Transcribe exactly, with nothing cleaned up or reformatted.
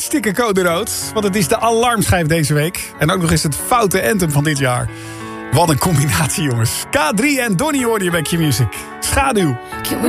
hartstikke code rood. Want het is de alarmschijf deze week. En ook nog eens het foute anthem van dit jaar. Wat een combinatie, jongens. K drie en Donnie hoorde je bij Q-Music. Schaduw.